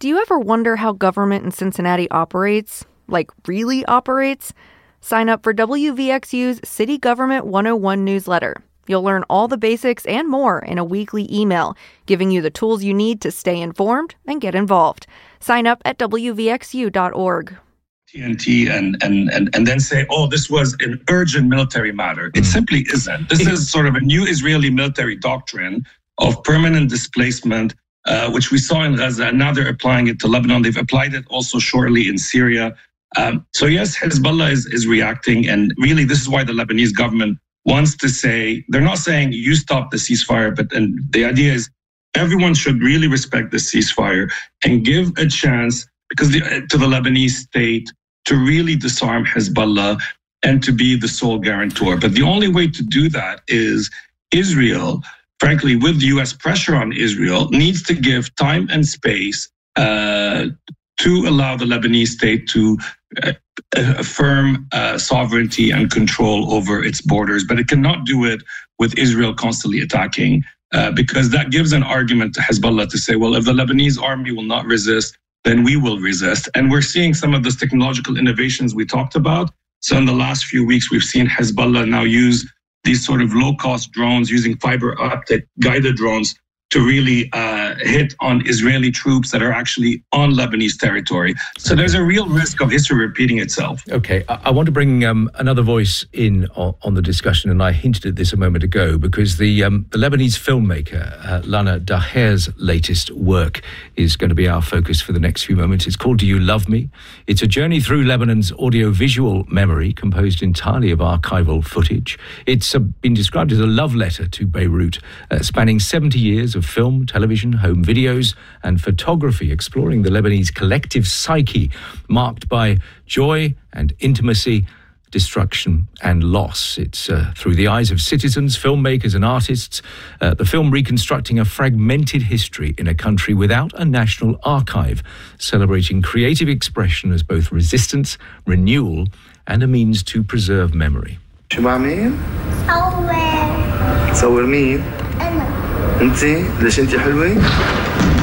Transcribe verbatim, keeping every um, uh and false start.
Do you ever wonder how government in Cincinnati operates? Like, really operates? Sign up for W V X U's City Government one oh one newsletter. You'll learn all the basics and more in a weekly email, giving you the tools you need to stay informed and get involved. Sign up at W V X U dot org. T N T and, and, and, and then say, oh, this was an urgent military matter. It simply isn't. This is sort of a new Israeli military doctrine of permanent displacement, uh, which we saw in Gaza, and now they're applying it to Lebanon. They've applied it also shortly in Syria. Um, so yes, Hezbollah is, is reacting, and really this is why the Lebanese government wants to say, they're not saying you stop the ceasefire, but and the idea is everyone should really respect the ceasefire and give a chance because the, to the Lebanese state to really disarm Hezbollah and to be the sole guarantor. But the only way to do that is Israel, frankly, with U S pressure on Israel, needs to give time and space uh, to allow the Lebanese state to uh, affirm uh, sovereignty and control over its borders. But it cannot do it with Israel constantly attacking, uh, because that gives an argument to Hezbollah to say, well, if the Lebanese army will not resist, then we will resist. And we're seeing some of those technological innovations we talked about. So in the last few weeks, we've seen Hezbollah now use these sort of low-cost drones using fiber optic guided drones to really uh, hit on Israeli troops that are actually on Lebanese territory. So there's a real risk of history repeating itself. Okay, I, I want to bring um, another voice in on, on the discussion, and I hinted at this a moment ago, because the, um, the Lebanese filmmaker, uh, Lana Daher's latest work is going to be our focus for the next few moments. It's called Do You Love Me? It's a journey through Lebanon's audio-visual memory, composed entirely of archival footage. It's uh, been described as a love letter to Beirut, uh, spanning seventy years of film, television, home videos, and photography, exploring the Lebanese collective psyche, marked by joy and intimacy, destruction and loss. It's uh, through the eyes of citizens, filmmakers and artists, uh, the film reconstructing a fragmented history in a country without a national archive, celebrating creative expression as both resistance, renewal, and a means to preserve memory. شو بعمل؟ صور صور مين؟ أنا انتي؟ ليش انتي حلوة؟